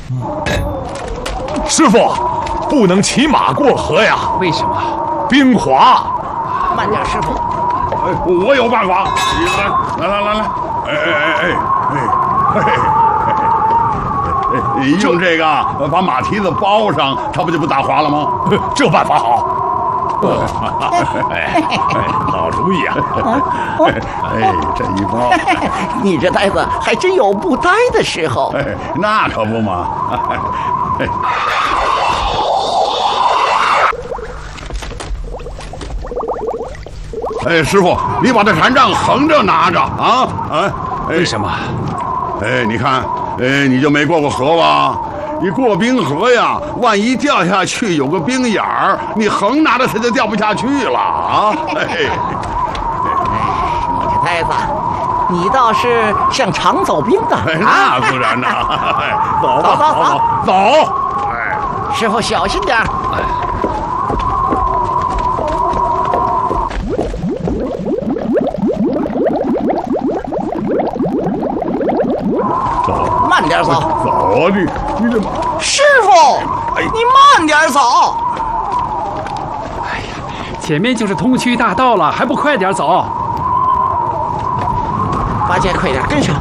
师傅，不能骑马过河呀！ 为什么？ 冰滑。 慢点，师傅。 我有办法。来，用这个把马蹄子包上，它不就不打滑了吗？ 这办法好。好主意啊！ 这一包， 你这呆子还真有不呆的时候。 那可不嘛。师傅，你把这禅杖横着拿着啊！ 为什么？ 你看，你就没过过河吧？你过冰河呀，万一掉下去有个冰眼儿，你横拿着它就掉不下去了啊！ 你这呆子，你倒是像常走冰的。 那自然呐！走。 师傅小心点。慢点走。 走，你这师傅，你慢点走。 哎呀，前面就是通衢大道了，还不快点走？ 八戒，快点跟上。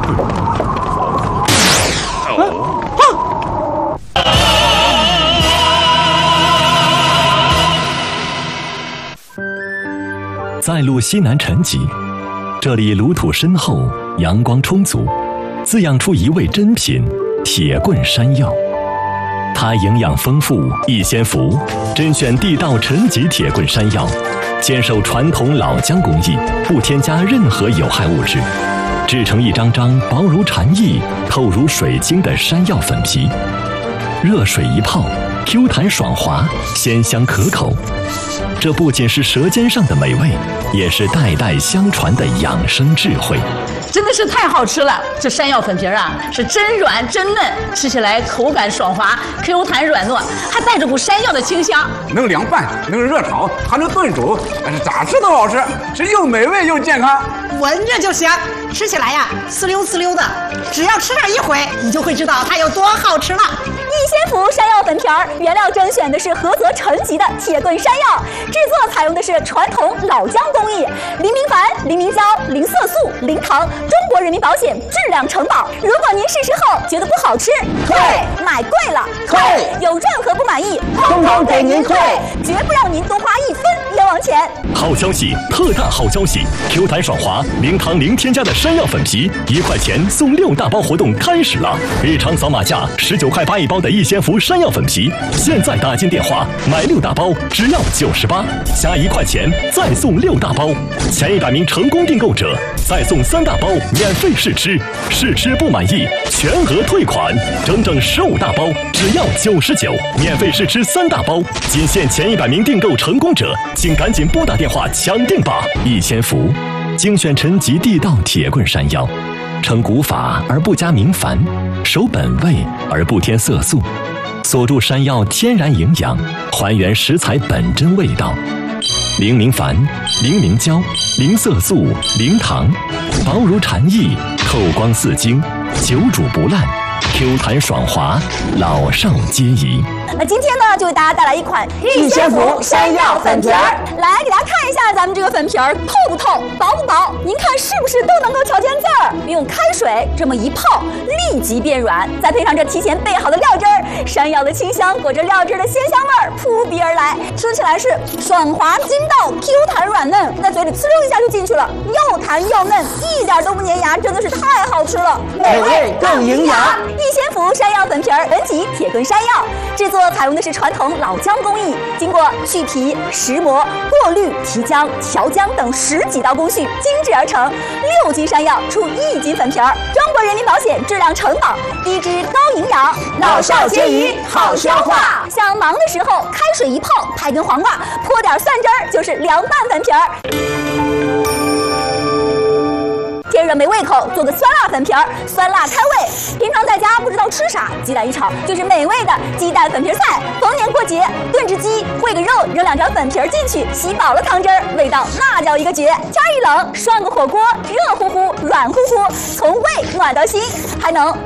在路西南陈集，这里炉土深厚，阳光充足，滋养出一味珍品——铁棍山药。它营养丰富，益仙福，甄选地道陈集铁棍山药，坚守传统老姜工艺，不添加任何有害物质，制成一张张薄如蝉翼、透如水晶的山药粉皮。热水一泡，Q 弹爽滑，鲜香可口。这不仅是舌尖上的美味，也是代代相传的养生智慧。 真的是太好吃了！这山药粉皮啊，是真软真嫩，吃起来口感爽滑，Q 弹软糯，还带着股山药的清香。 能凉拌，能热炒，还能炖煮，但是咋吃都好吃，是又美味又健康。 闻着就香，吃起来呀，呲溜呲溜的。只要吃上一回，你就会知道它有多好吃了。 益仙福山药粉皮儿原料甄选的是菏泽陈集的铁棍山药，制作采用的是传统老姜工艺，零明矾、零明胶、零色素、零糖，中国人民保险质量承保。如果您试吃后觉得不好吃，退；买贵了，退；有任何不满意，通通给您退，绝不让您多花一分冤枉钱。 好消息，特大好消息！Q 弹爽滑、零糖零添加的山药粉皮，1块钱送6大包活动开始了！日常扫码价19块8一包的益仙福山药粉皮，现在打进电话买6大包只要98，加1块钱再送6大包，前100名成功订购者再送3大包免费试吃，试吃不满意全额退款，整整15大包只要99，免费试吃3大包，仅限前100名订购成功者，请赶紧拨打电话抢订吧！益仙福精选陈集地道铁棍山药，成古法而不加明矾，守本味而不添色素，锁住山药天然营养，还原食材本真味道。零明矾、零明胶、零色素、零糖，薄如蝉翼，透光似晶，久煮不烂，Q 弹爽滑，老少皆宜。 那今天呢，就为大家带来一款益仙福山药粉皮儿，来给大家看一下咱们这个粉皮儿透不透、薄不薄，您看是不是都能够瞧见字儿？用开水这么一泡，立即变软，再配上这提前备好的料汁儿，山药的清香裹着料汁的鲜香味儿扑鼻而来，吃起来是爽滑筋道、Q 弹软嫩，在嘴里呲溜一下就进去了，又弹又嫩，一点都不粘牙，真的是太好吃了， 美味更营养。 益仙福山药粉皮儿本体铁棍山药，制作采用的是传统老姜工艺，经过去皮、石磨、过滤、提浆、调浆等10几道工序精制而成，6斤山药出1斤粉皮儿，中国人民保险质量承保，低脂高营养， 老少皆宜，好消化。 想忙的时候，开水一泡，拍根黄瓜，泼点蒜汁儿，就是凉拌粉皮儿。天热没胃口，做个酸辣粉皮儿，酸辣开胃。平常在家不知道吃啥，鸡蛋一炒就是美味的鸡蛋粉皮菜。逢年过节炖只鸡，烩个肉，扔2条粉皮儿进去，吸饱了汤汁儿，味道那叫一个绝。天一冷，涮个火锅，热乎乎、软乎乎，从胃暖到心，还能